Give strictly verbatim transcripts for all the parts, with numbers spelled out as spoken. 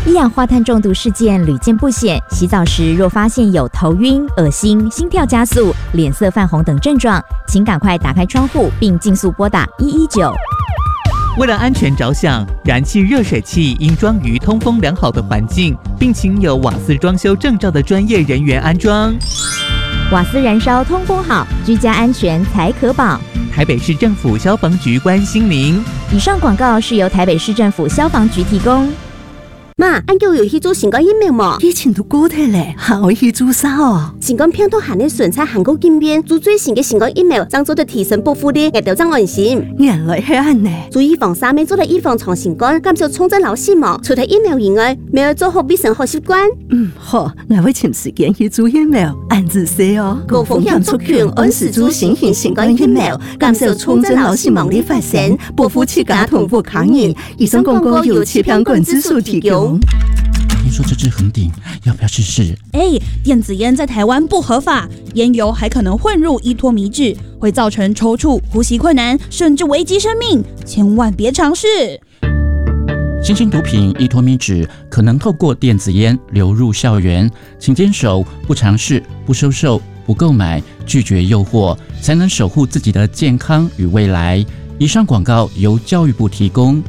一氧化碳中毒事件屡见不鲜，洗澡时若发现有头晕、恶心、心跳加速、脸色泛红等症状，请赶快打开窗户并尽速拨打一一九。 为了安全着想，燃气热水器应装于通风良好的环境，并请有瓦斯装修证照的专业人员安装。 瓦斯燃烧通风好，居家安全才可保。 台北市政府消防局关心您。 以上广告是由台北市政府消防局提供。 妈，俺叫有去做新冠疫苗嘛？ 以前都过体嘞，还会去做啥哦？ 新冠病毒含的纯菜韩国见面，做最新嘅新冠疫苗，将做到提升保护力，也就增安心。 原来係咁呢。 做預防三面做到預防長新冠，減少重症老死亡。除咗疫苗以外，咪要做好衛生好習慣。 嗯，好，我會尋時間去做疫苗，按自寫哦。 高風險族群按時做新型新冠疫苗，減少重症老死亡的發生，保護自家同步抗疫。以上廣告由氣象管制署提供。 聽說這支很頂，要不要試試？ 哎，電子煙在台灣不合法，煙油還可能混入依托米脂，會造成抽搐、呼吸困難，甚至危及生命，千萬別嘗試。 新型毒品依托米脂可能透過電子煙流入校園，請堅守不嘗試、不收受、不購買、拒絕誘惑，才能守護自己的健康與未來。以上廣告由教育部提供。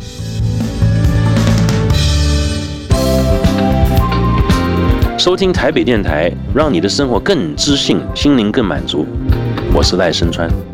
收聽台北電台，讓你的生活更知性，心靈更滿足。我是賴聲川。